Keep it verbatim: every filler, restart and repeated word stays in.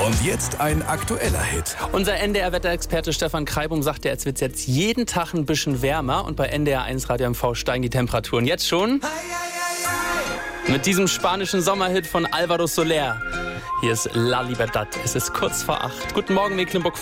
Und jetzt ein aktueller Hit. Unser N D R-Wetterexperte Stefan Kreibum sagt, jetzt wird es jetzt jeden Tag ein bisschen wärmer. Und bei N D R eins Radio M V steigen die Temperaturen jetzt schon. Mit diesem spanischen Sommerhit von Alvaro Soler. Hier ist La Libertad. Es ist kurz vor acht. Guten Morgen, Mecklenburg.